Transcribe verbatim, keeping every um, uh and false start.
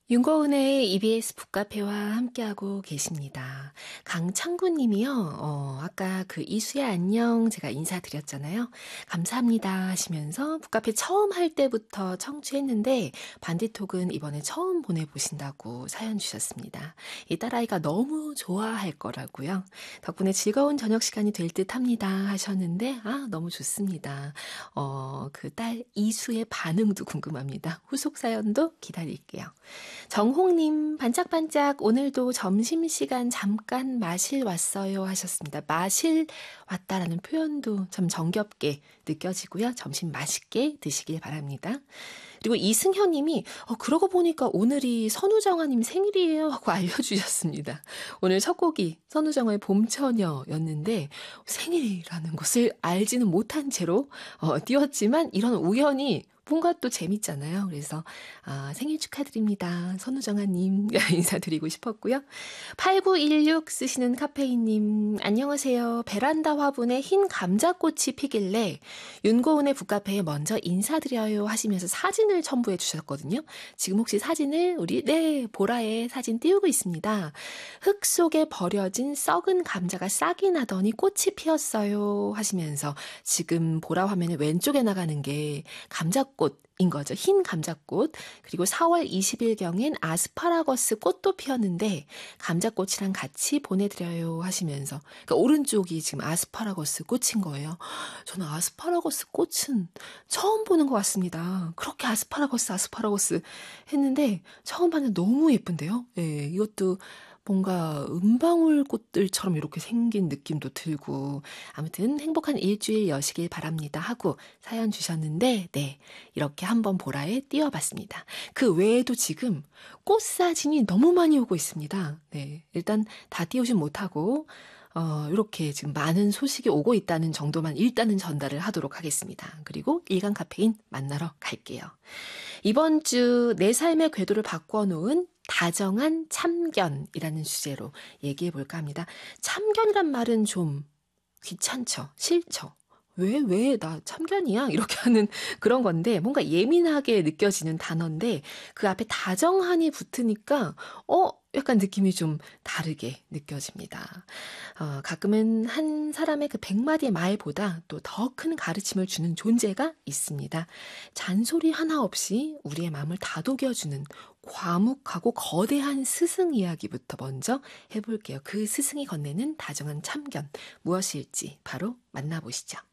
윤고은의 이비에스 북카페와 함께하고 계십니다. 강창구 님이요. 어, 아까 그 이수야 안녕 제가 인사드렸잖아요. 감사합니다 하시면서 북카페 처음 할 때부터 청취했는데 반디톡은 이번에 처음 보내보신다고 사연 주셨습니다. 이 딸아이가 너무 좋아할 거라고요. 덕분에 즐거운 저녁 시간이 될 듯 합니다 하셨는데 아 너무 좋습니다. 어, 그 딸 이수의 반응도 궁금합니다. 후속 사연도 기다릴게요. 정홍님, 반짝반짝 오늘도 점심시간 잠깐 마실 왔어요 하셨습니다. 마실 왔다라는 표현도 참 정겹게 느껴지고요. 점심 맛있게 드시길 바랍니다. 그리고 이승현님이 어, 그러고 보니까 오늘이 선우정아님 생일이에요 하고 알려주셨습니다. 오늘 첫 곡이 선우정아의 봄처녀였는데 생일이라는 것을 알지는 못한 채로 어, 띄웠지만 이런 우연이 뭔가 또 재밌잖아요. 그래서 아, 생일 축하드립니다. 선우정아님 인사드리고 싶었고요. 팔구일육 쓰시는 카페인님 안녕하세요. 베란다 화분에 흰 감자꽃이 피길래 윤고은의 북카페에 먼저 인사드려요 하시면서 사진을 첨부해 주셨거든요. 지금 혹시 사진을 우리 네 보라에 사진 띄우고 있습니다. 흙 속에 버려진 썩은 감자가 싹이 나더니 꽃이 피었어요 하시면서 지금 보라 화면에 왼쪽에 나가는 게 감자 꽃인 거죠. 흰 감자꽃. 그리고 사월 이십일경엔 아스파라거스 꽃도 피었는데 감자꽃이랑 같이 보내드려요 하시면서 그러니까 오른쪽이 지금 아스파라거스 꽃인 거예요. 저는 아스파라거스 꽃은 처음 보는 것 같습니다. 그렇게 아스파라거스 아스파라거스 했는데 처음 봤는데 너무 예쁜데요. 예, 이것도 뭔가 은방울 꽃들처럼 이렇게 생긴 느낌도 들고 아무튼 행복한 일주일 여시길 바랍니다 하고 사연 주셨는데 네 이렇게 한번 보라에 띄워봤습니다. 그 외에도 지금 꽃 사진이 너무 많이 오고 있습니다. 네 일단 다 띄우진 못하고 어, 이렇게 지금 많은 소식이 오고 있다는 정도만 일단은 전달을 하도록 하겠습니다. 그리고 일간 카페인 만나러 갈게요. 이번 주 내 삶의 궤도를 바꿔놓은 다정한 참견이라는 주제로 얘기해 볼까 합니다. 참견이란 말은 좀 귀찮죠? 싫죠? 왜, 왜, 나 참견이야? 이렇게 하는 그런 건데, 뭔가 예민하게 느껴지는 단어인데, 그 앞에 다정한이 붙으니까, 어, 약간 느낌이 좀 다르게 느껴집니다. 어, 가끔은 한 사람의 그 백마디의 말보다 또 더 큰 가르침을 주는 존재가 있습니다. 잔소리 하나 없이 우리의 마음을 다독여주는 과묵하고 거대한 스승 이야기부터 먼저 해볼게요. 그 스승이 건네는 다정한 참견, 무엇일지 바로 만나보시죠.